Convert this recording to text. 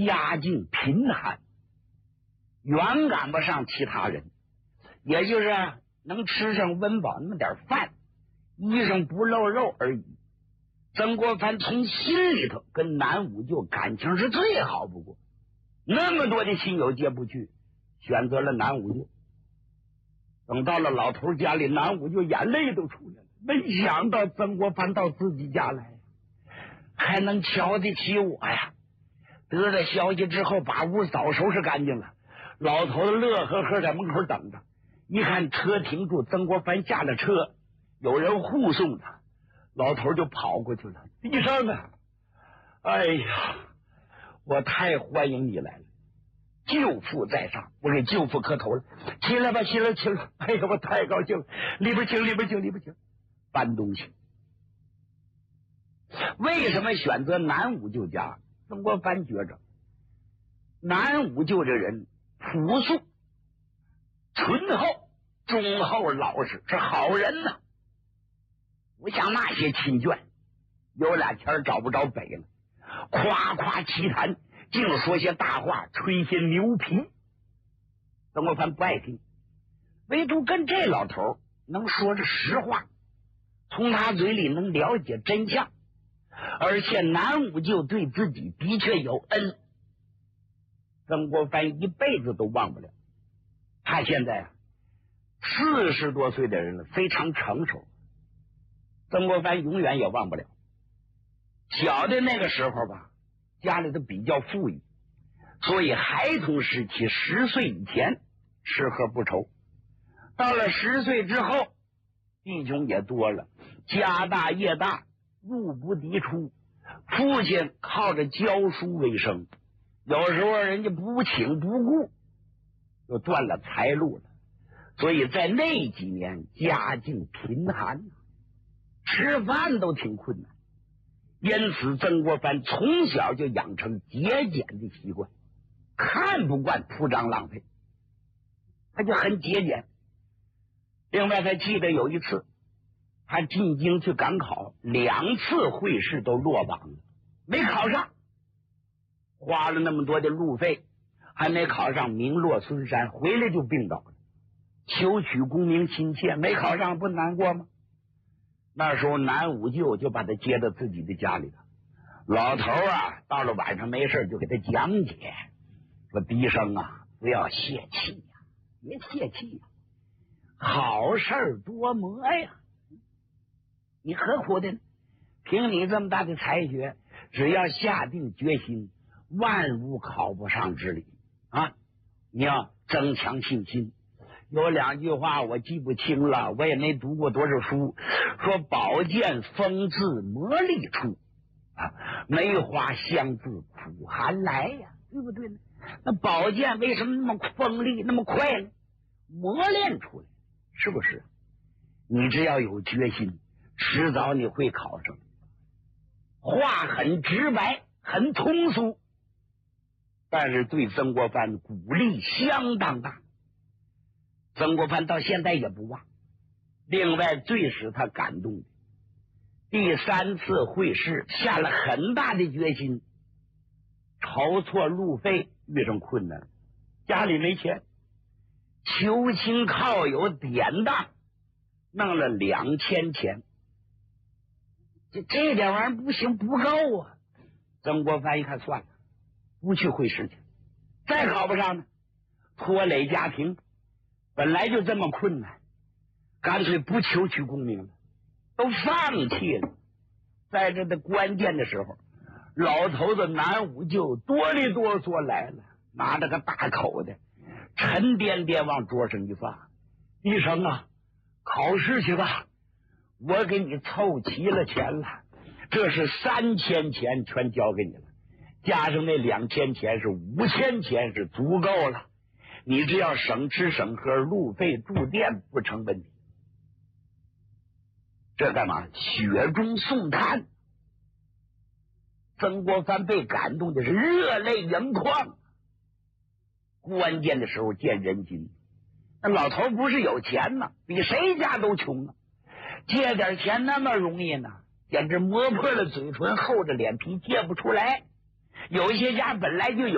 家境贫寒，远赶不上其他人，也就是能吃上温饱那么点饭，衣裳不露肉而已。曾国藩从心里头跟南五舅感情是最好不过，那么多的亲友接不去，选择了南五舅。等到了老头家里，南五舅眼泪都出来了，没想到曾国藩到自己家来，还能瞧得起我呀。得到消息之后，把屋早收拾干净了。老头子乐呵呵在门口等着，一看车停住，曾国藩下了车，有人护送他，老头就跑过去了。医生啊，哎呀，我太欢迎你来了，舅父在上，我给舅父磕头了。起来吧，起来，起来！哎呀，我太高兴了！里边请，里边请，里边请。搬东西。为什么选择南五舅家？曾国藩觉着南五舅这人朴素、醇厚、忠厚老实，是好人呐，不像那些亲眷，有俩钱找不着北了，夸夸其谈，净说些大话，吹些牛皮。曾国藩不爱听，唯独跟这老头能说着实话，从他嘴里能了解真相，而且南五舅对自己的确有恩，曾国藩一辈子都忘不了。他现在40多岁的人了，非常成熟，曾国藩永远也忘不了。小的那个时候吧，家里头比较富裕，所以孩童时期10岁以前吃喝不愁，到了10岁之后，弟兄也多了，家大业大，入不敌出，父亲靠着教书为生，有时候人家不请不顾，就断了财路了。所以在那几年家境贫寒，吃饭都挺困难。因此曾国藩从小就养成节俭的习惯，看不惯铺张浪费，他就很节俭。另外他记得有一次他进京去赶考，2次会试都落榜了，没考上，花了那么多的路费，还没考上，名落孙山，回来就病倒了。求取功名心切，没考上不难过吗？那时候南五舅就把他接到自己的家里了。老头啊，到了晚上没事就给他讲解，说毕生啊，不要泄气呀，别泄气呀，好事多磨呀。你何苦的呢？凭你这么大的才学，只要下定决心，万无考不上之理啊！你要增强信心。有2句话我记不清了，我也没读过多少书，说宝剑锋自磨砺出啊，梅花香自苦寒来呀，对不对呢？那宝剑为什么那么锋利那么快呢？磨练出来，是不是？你只要有决心，迟早你会考上。话很直白，很通俗，但是对曾国藩鼓励相当大。曾国藩到现在也不忘。另外最使他感动的，第3次会试下了很大的决心，筹措路费遇上困难，家里没钱，求亲靠友典当，弄了2000钱。这点玩意儿不行，不够啊！曾国藩一看算了，不去会试去，再考不上呢，拖累家庭，本来就这么困难，干脆不求取功名了，都放弃了。在这的关键的时候，老头子南五舅哆里哆嗦来了，拿着个大口袋，沉甸甸往桌上一放：“医生啊，考试去吧，我给你凑齐了钱了，这是3000钱全交给你了，加上那2000钱是5000钱，是足够了。你只要省吃省喝，路费住店不成问题。”这干嘛？雪中送炭。曾国藩被感动的是热泪盈眶。关键的时候见人心，那老头不是有钱吗？比谁家都穷啊，借点钱那么容易呢？简直磨破了嘴唇，厚着脸皮借不出来。有一些家本来就有